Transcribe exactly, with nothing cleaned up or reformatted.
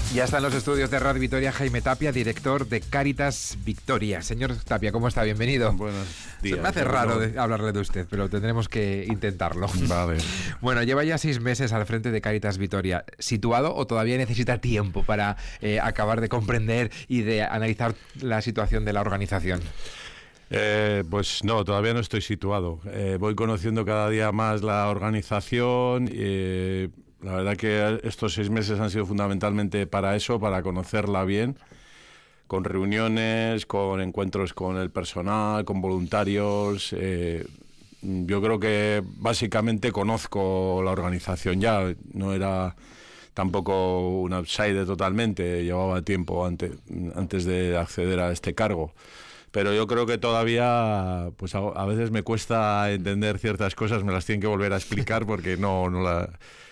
Ya está en los estudios de Radio Vitoria Jaime Tapia, director de Cáritas Victoria. Señor Tapia, ¿cómo está? Bienvenido. Buenos días. Se me hace raro de hablarle de usted, pero tendremos que intentarlo. Vale. Bueno, lleva ya seis meses al frente de Cáritas Victoria. ¿Situado o todavía necesita tiempo para eh, acabar de comprender y de analizar la situación de la organización? Eh, pues no, todavía no estoy situado. Eh, voy conociendo cada día más la organización. Eh, la verdad que estos seis meses han sido fundamentalmente para eso, para conocerla bien, con reuniones, con encuentros con el personal, con voluntarios. Eh, yo creo que básicamente conozco la organización ya, no era tampoco un outsider totalmente, llevaba tiempo antes, antes de acceder a este cargo. Pero yo creo que todavía, pues a, a veces me cuesta entender ciertas cosas, me las tienen que volver a explicar porque no, no la...